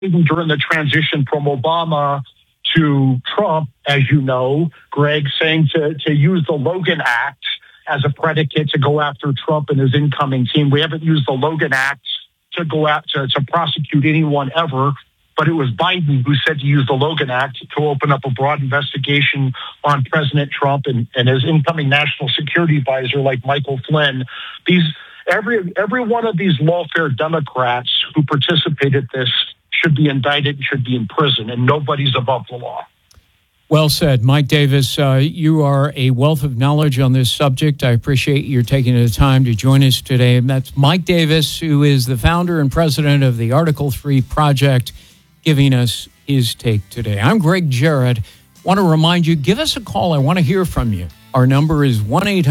even during the transition from Obama to Trump, as you know, Greg, saying to use the Logan Act as a predicate to go after Trump and his incoming team. We haven't used the Logan Act to go out to prosecute anyone ever, but it was Biden who said to use the Logan Act to open up a broad investigation on President Trump and his incoming national security advisor like Michael Flynn. Every one of these lawfare Democrats who participated in this should be indicted and should be in prison, and nobody's above the law. Well said. Mike Davis, you are a wealth of knowledge on this subject. I appreciate your taking the time to join us today. And that's Mike Davis, who is the founder and president of the Article 3 Project, giving us his take today. I'm Greg Jarrett. Want to remind you, give us a call. I want to hear from you. Our number is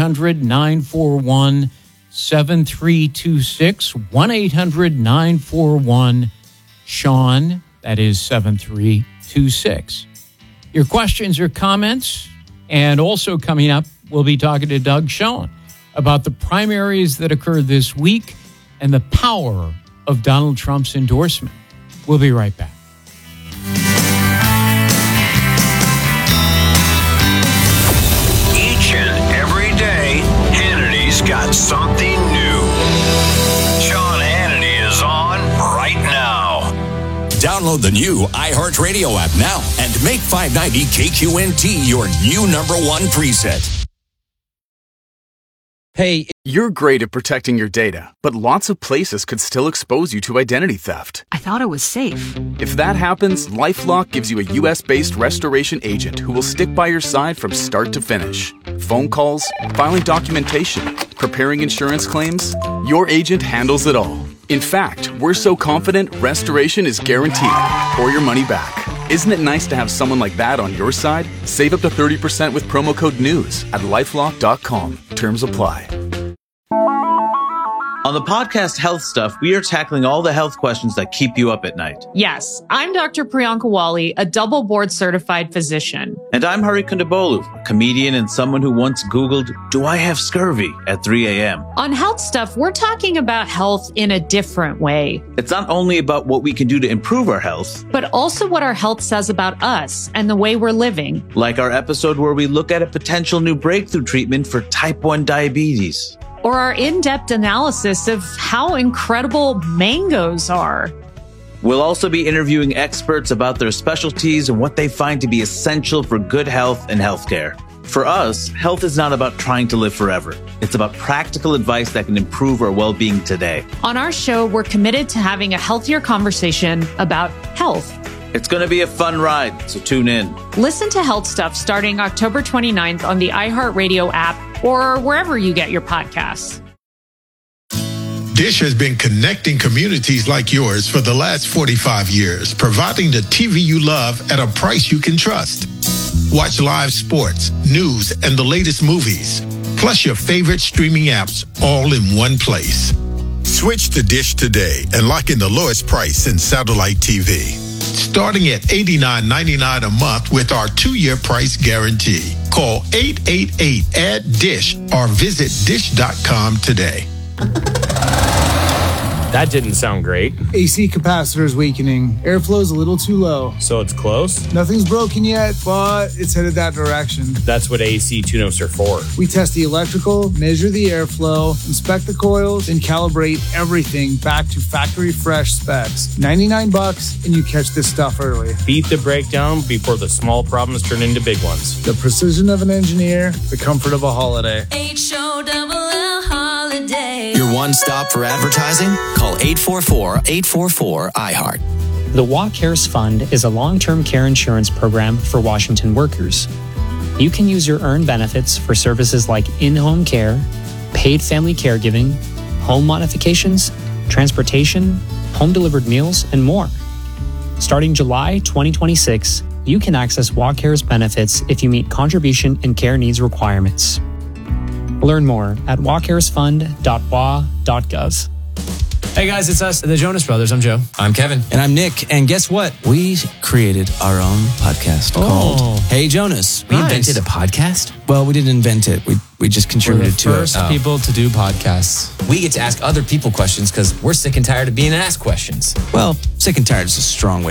1-800-941-7326, 1-800-941-SEAN. That is 7326. Your questions or comments, and also coming up, we'll be talking to Doug Schoen about the primaries that occurred this week and the power of Donald Trump's endorsement. We'll be right back. Each and every day, Hannity's got something new. Sean Hannity is on right now. Download the new iHeartRadio app now and make 590 KQNT your new number one preset. Hey, you're great at protecting your data, but lots of places could still expose you to identity theft. I thought it was safe. If that happens, LifeLock gives you a U.S.-based restoration agent who will stick by your side from start to finish. Phone calls, filing documentation, preparing insurance claims, your agent handles it all. In fact, we're so confident restoration is guaranteed or your money back. Isn't it nice to have someone like that on your side? Save up to 30% with promo code NEWS at LifeLock.com. Terms apply. On the podcast Health Stuff, we are tackling all the health questions that keep you up at night. Yes, I'm Dr. Priyanka Wali, a double board certified physician. And I'm Hari Kondabolu, a comedian and someone who once Googled, "Do I have scurvy?" at 3 a.m. On Health Stuff, we're talking about health in a different way. It's not only about what we can do to improve our health, but also what our health says about us and the way we're living. Like our episode where we look at a potential new breakthrough treatment for type 1 diabetes. Or our in-depth analysis of how incredible mangoes are. We'll also be interviewing experts about their specialties and what they find to be essential for good health and healthcare. For us, health is not about trying to live forever. It's about practical advice that can improve our well-being today. On our show, we're committed to having a healthier conversation about health. It's going to be a fun ride, so tune in. Listen to Health Stuff starting October 29th on the iHeartRadio app or wherever you get your podcasts. Dish has been connecting communities like yours for the last 45 years, providing the TV you love at a price you can trust. Watch live sports, news, and the latest movies, plus your favorite streaming apps all in one place. Switch to Dish today and lock in the lowest price in satellite TV. Starting at $89.99 a month with our 2-year price guarantee. Call 888-ADD-DISH or visit dish.com today. That didn't sound great. AC capacitor is weakening. Airflow is a little too low. So it's close? Nothing's broken yet, but it's headed that direction. That's what AC tune-ups are for. We test the electrical, measure the airflow, inspect the coils, and calibrate everything back to factory fresh specs. $99 and you catch this stuff early. Beat the breakdown before the small problems turn into big ones. The precision of an engineer, the comfort of a holiday. H-O-double-L holiday. Your one stop for advertising? Call 844-844-iHeart. The Walk Cares Fund is a long-term care insurance program for Washington workers. You can use your earned benefits for services like in-home care, paid family caregiving, home modifications, transportation, home-delivered meals, and more. Starting July 2026, you can access Walk Cares benefits if you meet contribution and care needs requirements. Learn more at walkcaresfund.wa.gov. Hey guys, it's us, the Jonas Brothers. I'm Joe. I'm Kevin. And I'm Nick. And guess what? We created our own podcast called Hey Jonas. We invented a podcast? Well, we didn't invent it. We just contributed to it. First people to do podcasts. We get to ask other people questions because we're sick and tired of being asked questions. Well, sick and tired is a strong way